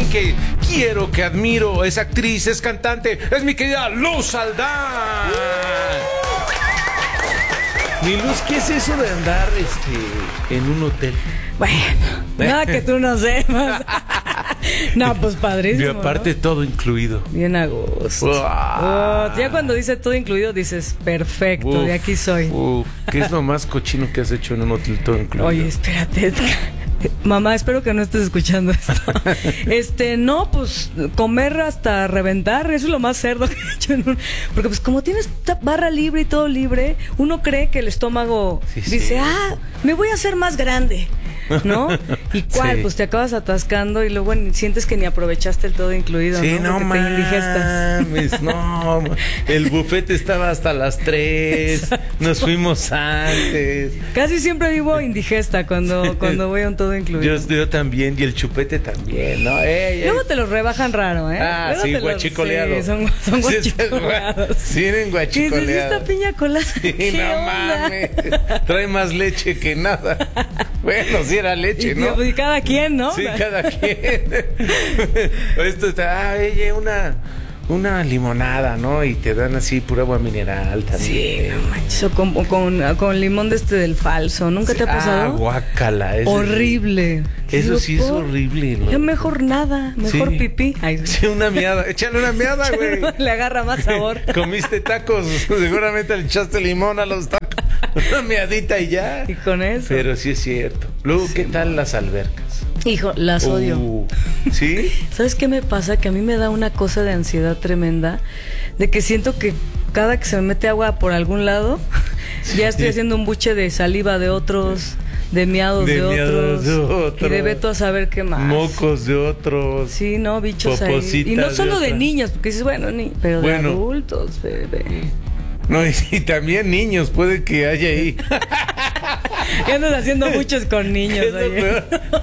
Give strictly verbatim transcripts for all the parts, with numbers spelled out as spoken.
que quiero, que admiro. Es actriz, es cantante, es mi querida Luz Aldán. Mi Luz, ¿qué es eso de andar este, en un hotel? Bueno, nada que tú no sepas. No, pues padrísimo. Y aparte, ¿no? Todo incluido. Bien a gusto. Wow. Oh, ya cuando dice todo incluido, dices, perfecto, uf, de aquí soy. Uf, ¿qué es lo más cochino que has hecho en un hotel todo incluido? Oye, espérate. Mamá, espero que no estés escuchando esto. Este, no, pues comer hasta reventar, eso es lo más cerdo que he hecho en un... Porque pues como tienes barra libre y todo libre, uno cree que el estómago sí, dice, sí. ah, me voy a hacer más grande, ¿no? ¿Y cuál? Sí. Pues te acabas atascando y luego ni, sientes que ni aprovechaste el todo incluido, sí, ¿no? no mames, no, el buffet estaba hasta las tres, nos fuimos antes. Casi siempre vivo indigesta cuando, cuando voy a un todo incluido. Yo, yo también, y el chupete también, ¿no? Ey, ey. Luego te los rebajan raro, ¿eh? Ah, Luego sí, guachicoleado. Sí, son, son guachicoleados. Sí, en guachicoleado. ¿Qué es esta piña colada? Sí, no mames. Trae más leche que nada. Bueno, sí era leche, ¿no? Y cada quien, ¿no? Sí, cada quien. Esto está, ah, oye, una... una limonada, ¿no? Y te dan así pura agua mineral también. Sí, no manches. O con, con, con limón de este del falso. ¿Nunca sí, te ha pasado? Ah, guácala. Horrible. Eso sí es horrible, ¿no? Ya mejor nada, mejor sí. pipí. Ay, sí, una miada. Échale una miada, güey. Le agarra más sabor. Comiste tacos, seguramente le echaste limón a los tacos. Una miadita y ya. Y con eso. Pero sí es cierto. Luego, sí, ¿qué tal las albercas? Hijo, las uh, odio. ¿Sí? ¿Sabes qué me pasa? Que a mí me da una cosa de ansiedad tremenda, de que siento que cada que se me mete agua por algún lado, sí. ya estoy haciendo un buche de saliva de otros, de miados de, de, miados otros, de otros, y de veto a saber qué más. Mocos de otros. Sí, no, bichos ahí. Y no solo de, de niños, porque dices, bueno, ni, pero bueno, de adultos, bebé. No, y, y también niños, puede que haya ahí. ¿Qué andas haciendo muchos con niños? Oye?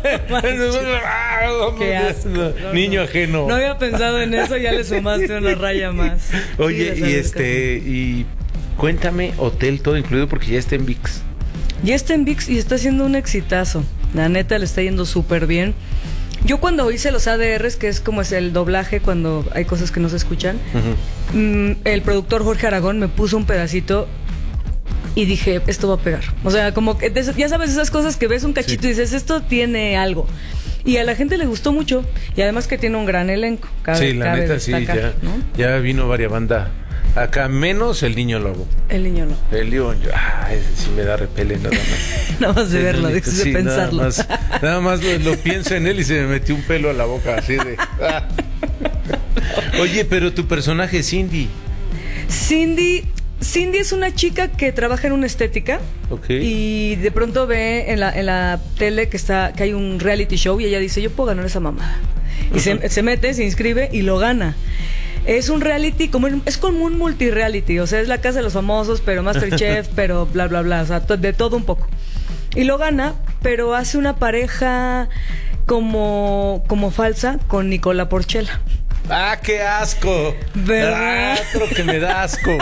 Qué asco. No, Niño no. ajeno. No había pensado en eso, ya le sumaste una raya más. Oye, sí, y este, y cuéntame, hotel todo incluido, porque ya está en ViX. Ya está en ViX y está haciendo un exitazo. La neta le está yendo súper bien. Yo cuando hice los A D Rs, que es como es el doblaje cuando hay cosas que no se escuchan, uh-huh. mmm, el productor Jorge Aragón me puso un pedacito y dije, esto va a pegar. O sea, como que ya sabes esas cosas que ves un cachito sí. y dices, esto tiene algo. Y a la gente le gustó mucho. Y además que tiene un gran elenco. Cabe, sí, la cabe neta destacar, sí, ya, ¿no? ya vino varias bandas. Acá menos el Niño Lobo. El Niño Lobo. El León, ah, ese sí me da repele nada más. Nada más de verlo, de, sí, de pensarlo. Nada más, nada más lo, lo pienso en él y se me metió un pelo a la boca así de... Ah. Oye, pero tu personaje es Cindy. Cindy... Cindy es una chica que trabaja en una estética, okay. y de pronto ve en la, en la tele que está que hay un reality show y ella dice, yo puedo ganar esa mamada. Y uh-huh. se, se mete, se inscribe y lo gana. Es un reality, como es como un multi-reality, o sea, es la casa de los famosos, pero MasterChef, pero bla, bla, bla, o sea, de todo un poco. Y lo gana, pero hace una pareja como, como falsa con Nicola Porchela. ¡Ah, qué asco! ¿Verdad? Ah, otro que me da asco.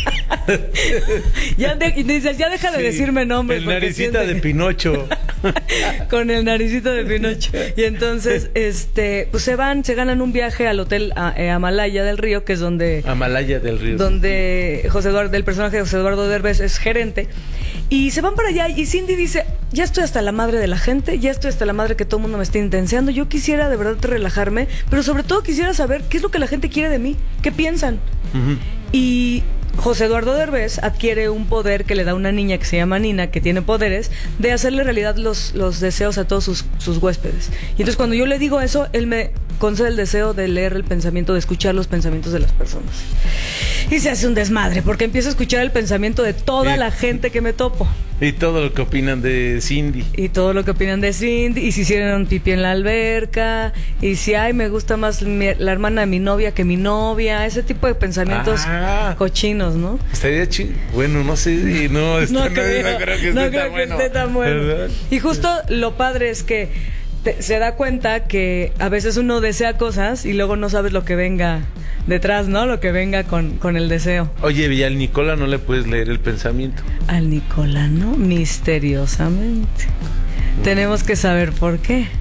Ya, de, y dices, ya deja de sí, decirme nombres. El naricita de Pinocho. Con el naricito de Pinocho. Y entonces, este, pues se van, se ganan un viaje al hotel a, eh, Amalaya del Río, que es donde... Amalaya del Río. Donde José Eduardo, el personaje de José Eduardo Derbez es gerente. Y se van para allá y Cindy dice, ya estoy hasta la madre de la gente, ya estoy hasta la madre que todo el mundo me está intenseando, yo quisiera de verdad relajarme, pero sobre todo quisiera saber qué es lo que la gente quiere de mí, qué piensan. Uh-huh. Y José Eduardo Derbez adquiere un poder que le da una niña que se llama Nina, que tiene poderes, de hacerle realidad los, los deseos a todos sus, sus huéspedes. Y entonces cuando yo le digo eso, él me concede el deseo de leer el pensamiento, de escuchar los pensamientos de las personas. Y se hace un desmadre, porque empiezo a escuchar el pensamiento de toda la gente que me topo. Y todo lo que opinan de Cindy. Y todo lo que opinan de Cindy. Y si hicieron pipí en la alberca. Y si, ay, me gusta más mi, la hermana de mi novia que mi novia. Ese tipo de pensamientos ah, cochinos, ¿no? Estaría chido. Bueno, no sé. No, está, no, no, creo, no creo que esté no tan creo bueno. Que esté tan bueno. ¿Verdad? Y justo lo padre es que te, se da cuenta que a veces uno desea cosas y luego no sabes lo que venga detrás, ¿no? Lo que venga con, con el deseo. Oye, y al Nicola no le puedes leer el pensamiento. Al Nicola, ¿no? Misteriosamente. Mm. Tenemos que saber por qué.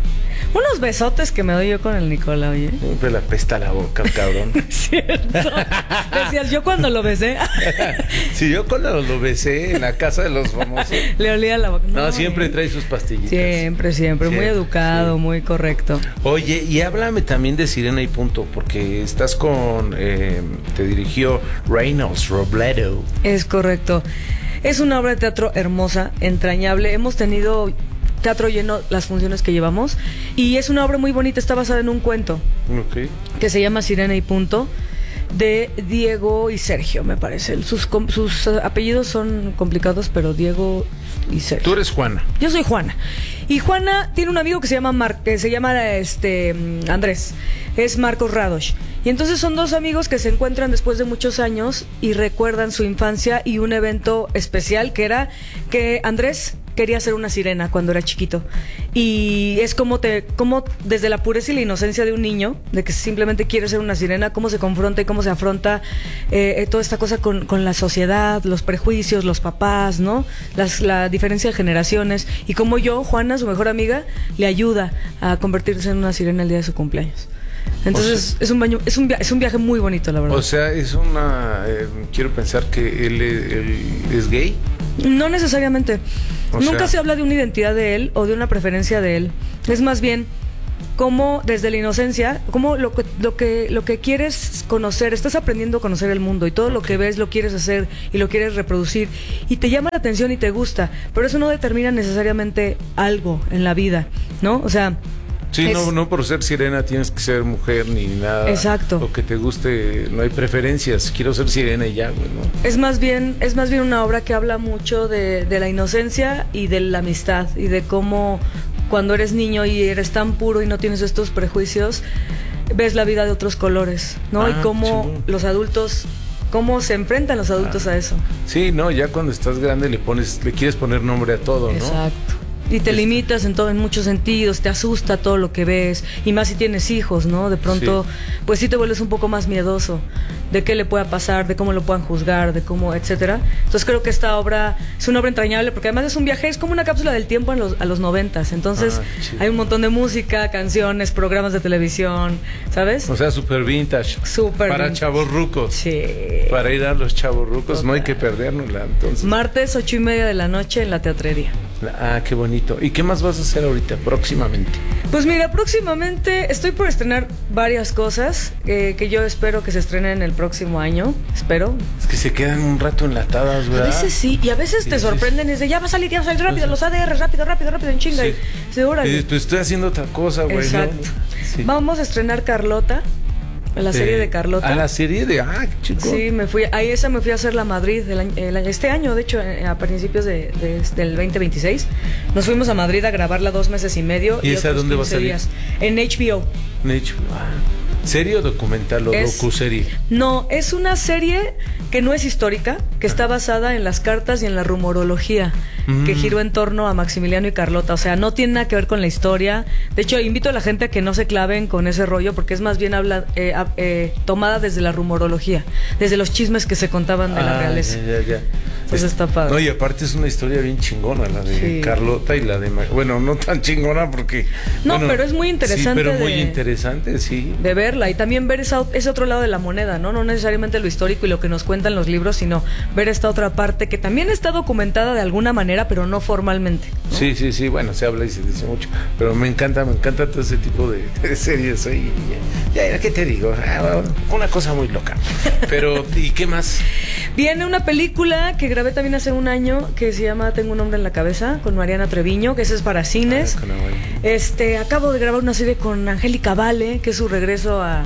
Unos besotes que me doy yo con el Nicola, oye. Siempre la pesta la boca, cabrón. Es cierto. Decías, yo cuando lo besé. Sí, yo cuando lo besé en la casa de los famosos. Le olía la boca. No, no siempre eh. trae sus pastillitas. Siempre, siempre. Muy educado, sí. Muy correcto. Oye, y háblame también de Sirena y Punto, porque estás con... Eh, te dirigió Reynolds Robledo. Es correcto. Es una obra de teatro hermosa, entrañable. Hemos tenido... teatro lleno las funciones que llevamos y es una obra muy bonita, está basada en un cuento okay. que se llama Sirena y Punto, de Diego y Sergio, me parece. Sus, sus apellidos son complicados, pero Diego y Sergio. Tú eres Juana. Yo soy Juana. Y Juana tiene un amigo que se llama Mar que se llama este Andrés. Es Marcos Radosh. Y entonces son dos amigos que se encuentran después de muchos años y recuerdan su infancia y un evento especial que era que Andrés quería ser una sirena cuando era chiquito. Y es como te, como desde la pureza y la inocencia de un niño, de que simplemente quiere ser una sirena, cómo se confronta y cómo se afronta eh, toda esta cosa con, con la sociedad, los prejuicios, los papás, ¿no? Las, la diferencia de generaciones. Y cómo yo, Juana, su mejor amiga, le ayuda a convertirse en una sirena el día de su cumpleaños. Entonces, o sea, es un baño, es un viaje, es un viaje muy bonito, la verdad. O sea, es una eh, quiero pensar que él, él es gay. No necesariamente. O Nunca sea... se habla de una identidad de él o de una preferencia de él. Es más bien cómo desde la inocencia, cómo lo que lo que lo que quieres conocer, estás aprendiendo a conocer el mundo y todo okay. Lo que ves lo quieres hacer y lo quieres reproducir y te llama la atención y te gusta, pero eso no determina necesariamente algo en la vida, ¿no? O sea, sí, es... no, no por ser sirena tienes que ser mujer ni nada. Exacto. O que te guste, no hay preferencias. Quiero ser sirena y ya, güey, ¿no? Es más bien, es más bien una obra que habla mucho de, de la inocencia y de la amistad y de cómo cuando eres niño y eres tan puro y no tienes estos prejuicios, ves la vida de otros colores, ¿no? Ah, y cómo chingón. Los adultos, cómo se enfrentan los adultos ah. a eso. Sí, no, ya cuando estás grande le pones, le quieres poner nombre a todo, ¿no? Exacto. Y te limitas en todo, en muchos sentidos, te asusta todo lo que ves, y más si tienes hijos, ¿no? De pronto, sí. Pues sí te vuelves un poco más miedoso de qué le pueda pasar, de cómo lo puedan juzgar, de cómo, etcétera. Entonces creo que esta obra es una obra entrañable, porque además es un viaje, es como una cápsula del tiempo en los, a los noventas. Entonces ah, hay un montón de música, canciones, programas de televisión, ¿sabes? O sea, súper vintage. Súper Para vintage. Chavorrucos. Sí. Para ir a los chavorrucos, total. No hay que perdernosla, entonces. Martes, ocho y media de la noche en la Teatrería. Ah, qué bonito. ¿Y qué más vas a hacer ahorita, próximamente? Pues mira, próximamente estoy por estrenar varias cosas eh, que yo espero que se estrenen el próximo año. Espero. Es que se quedan un rato enlatadas, ¿verdad? A veces sí, y a veces sí, te sorprenden y dicen, ya va a salir, ya va a salir rápido, los A D R, rápido, rápido, rápido, en chinga. Sí. Y se órale. Pues estoy haciendo otra cosa, güey. Exacto. ¿No? Sí. Vamos a estrenar Carlota. La serie de Carlota. A la serie de... Ah, qué chico. Sí, me fui... Ahí esa me fui a hacerla a Madrid el año, el, este año, de hecho, a principios de, de, del veinte veintiséis. Nos fuimos a Madrid a grabarla dos meses y medio. ¿Y, y esa dónde va a salir? Días. En H B O. En H B O. Ah. ¿Serie o documental o docuserie? No, es una serie que no es histórica, que está basada en las cartas y en la rumorología, mm. que giró en torno a Maximiliano y Carlota. O sea, no tiene nada que ver con la historia. De hecho, invito a la gente a que no se claven con ese rollo, porque es más bien habla, eh, eh, tomada desde la rumorología, desde los chismes que se contaban de ah, la realeza. Ya, ya, ya. Pues está padre. No, y aparte es una historia bien chingona, la de sí. Carlota y la de... Bueno, no tan chingona porque... No, bueno, pero es muy interesante. Sí, pero muy de, interesante, sí. De verla y también ver esa, ese otro lado de la moneda, ¿no? No necesariamente lo histórico y lo que nos cuentan los libros, sino ver esta otra parte que también está documentada de alguna manera, pero no formalmente, ¿no? Sí, sí, sí, bueno, se habla y se dice mucho, pero me encanta, me encanta todo ese tipo de, de series ahí. Ya, ya, ¿qué te digo? Una cosa muy loca. Pero, ¿y qué más? Viene una película que grabé también hace un año que se llama Tengo un hombre en la cabeza, con Mariana Treviño, que ese es para cines. Ah, este, acabo de grabar una serie con Angélica Vale, que es su regreso a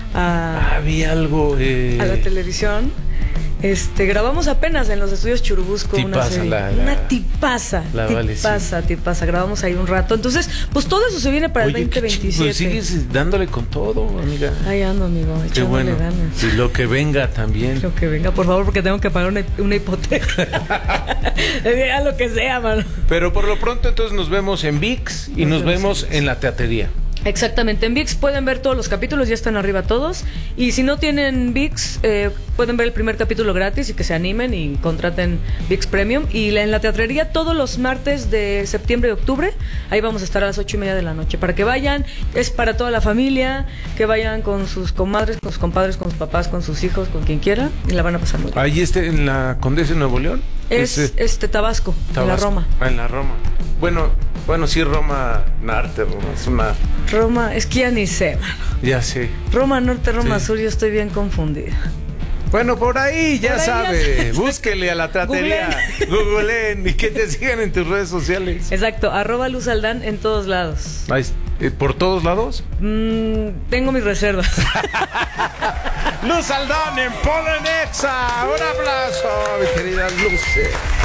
a, ah, vi algo eh... a la televisión. Este, grabamos apenas en los estudios Churubusco tipaza, una serie, la, la, una tipaza, la tipaza, vale, sí. tipaza, grabamos ahí un rato. Entonces, pues todo eso se viene para Oye, el veinte veintisiete. Pues sigues dándole con todo, amiga. Ahí ando, amigo, echándole bueno. ganas. Y lo que venga también. Lo que venga, por favor, porque tengo que pagar una, una hipoteca. A lo que sea, mano. Pero por lo pronto entonces nos vemos en V I X y nos, nos vemos en la teatería. Exactamente, en ViX pueden ver todos los capítulos, ya están arriba todos. Y si no tienen ViX, eh, pueden ver el primer capítulo gratis y que se animen y contraten ViX Premium. Y la, en la teatrería todos los martes de septiembre y octubre, ahí vamos a estar a las ocho y media de la noche. Para que vayan, es para toda la familia, que vayan con sus comadres, con sus compadres, con sus papás, con sus hijos, con quien quiera, y la van a pasar muy bien. Ahí este, en la Condesa de Nuevo León. Es este, este Tabasco, Tabasco, en la Roma. Ah, en la Roma. Bueno, bueno, sí, Roma Norte, Roma, es una... Roma, es que ya ni sé, mano. Ya sé. Roma Norte, Roma Sí. Sur, yo estoy bien confundida. Bueno, por ahí ya Por ahí sabe. ya- Búsquele a la tratería. Googleen y que te sigan en tus redes sociales. Exacto, arroba Luz Aldán en todos lados. Ahí, eh, ¿por todos lados? Mm, tengo mis reservas. Luz Aldán en Polenexa. Un abrazo, mi querida Luz.